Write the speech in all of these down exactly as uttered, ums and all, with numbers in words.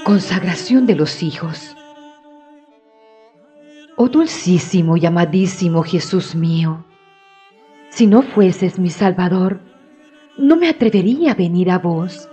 Consagración de los hijos. Oh dulcísimo y amadísimo Jesús mío, si no fueses mi Salvador, no me atrevería a venir a vos.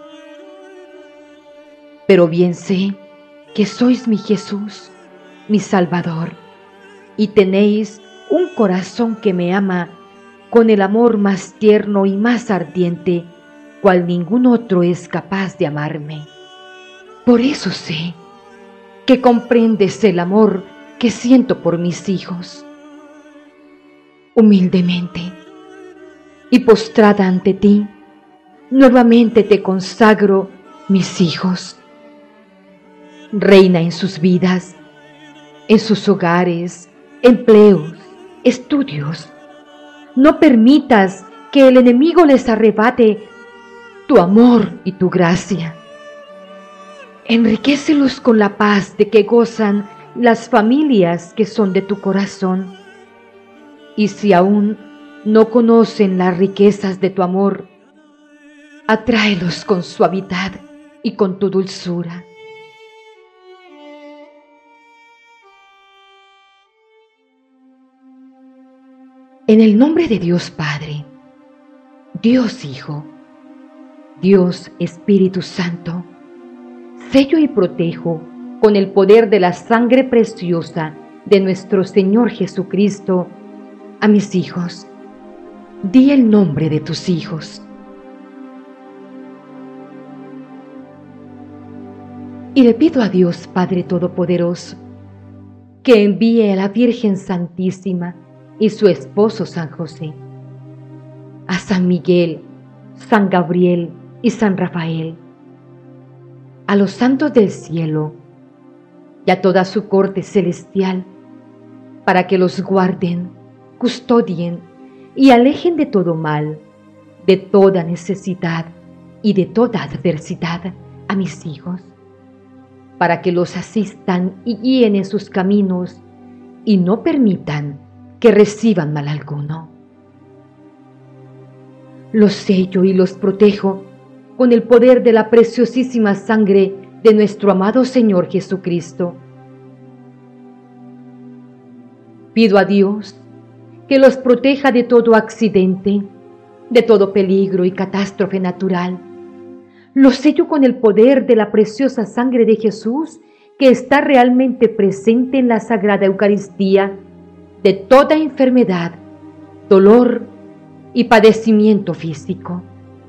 Pero bien sé que sois mi Jesús, mi Salvador, y tenéis un corazón que me ama con el amor más tierno y más ardiente, cual ningún otro es capaz de amarme. Por eso sé que comprendes el amor que siento por mis hijos. Humildemente y postrada ante ti, nuevamente te consagro mis hijos. Reina en sus vidas, en sus hogares, empleos, estudios. No permitas que el enemigo les arrebate tu amor y tu gracia. Enriquécelos con la paz de que gozan las familias que son de tu corazón. Y si aún no conocen las riquezas de tu amor, atráelos con suavidad y con tu dulzura. En el nombre de Dios Padre, Dios Hijo, Dios Espíritu Santo, sello y protejo con el poder de la sangre preciosa de nuestro Señor Jesucristo a mis hijos. Di el nombre de tus hijos. Y le pido a Dios Padre Todopoderoso que envíe a la Virgen Santísima y su esposo San José, a San Miguel, San Gabriel y San Rafael, a los santos del cielo y a toda su corte celestial, para que los guarden, custodien y alejen de todo mal, de toda necesidad y de toda adversidad a mis hijos, para que los asistan y guíen en sus caminos y no permitan que reciban mal alguno. Los sello y los protejo con el poder de la preciosísima sangre de nuestro amado Señor Jesucristo. Pido a Dios que los proteja de todo accidente, de todo peligro y catástrofe natural. Los sello con el poder de la preciosa sangre de Jesús que está realmente presente en la Sagrada Eucaristía, de toda enfermedad, dolor y padecimiento físico.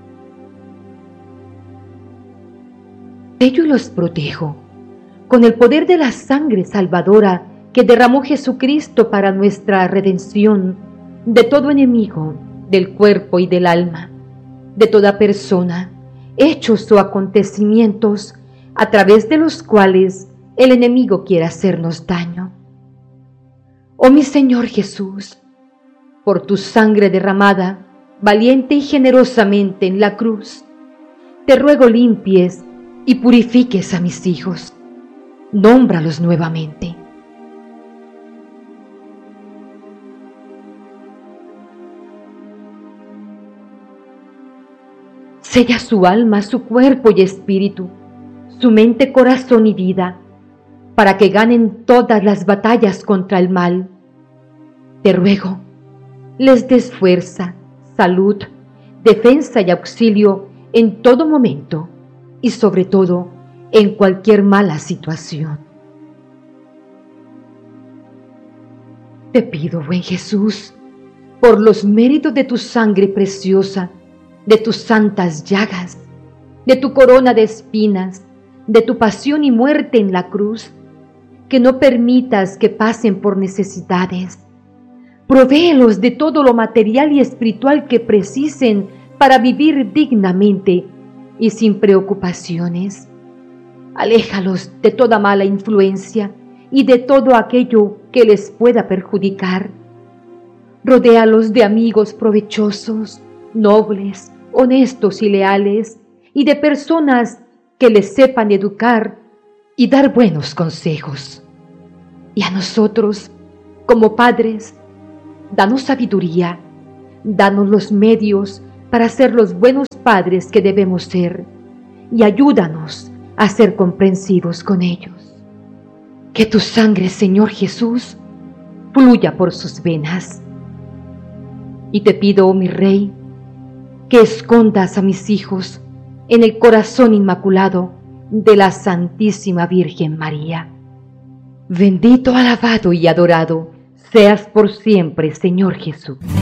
Sello y los protejo con el poder de la sangre salvadora que derramó Jesucristo para nuestra redención de todo enemigo del cuerpo y del alma, de toda persona, hechos o acontecimientos a través de los cuales el enemigo quiere hacernos daño. Oh mi Señor Jesús, por tu sangre derramada, valiente y generosamente en la cruz, te ruego limpies y purifiques a mis hijos. Nómbralos nuevamente. Sella su alma, su cuerpo y espíritu, su mente, corazón y vida, para que ganen todas las batallas contra el mal. Te ruego, les des fuerza, salud, defensa y auxilio en todo momento y sobre todo en cualquier mala situación. Te pido, buen Jesús, por los méritos de tu sangre preciosa, de tus santas llagas, de tu corona de espinas, de tu pasión y muerte en la cruz, que no permitas que pasen por necesidades. Provéelos de todo lo material y espiritual que precisen para vivir dignamente y sin preocupaciones. Aléjalos de toda mala influencia y de todo aquello que les pueda perjudicar. Rodéalos de amigos provechosos, nobles, honestos y leales, y de personas que les sepan educar y dar buenos consejos. Y a nosotros, como padres, danos sabiduría, danos los medios para ser los buenos padres que debemos ser, y ayúdanos a a ser comprensivos con ellos. Que tu sangre, Señor Jesús, fluya por sus venas. Y te pido, oh mi Rey, que escondas a mis hijos en el corazón inmaculado de la Santísima Virgen María. Bendito, alabado y adorado seas por siempre, Señor Jesús.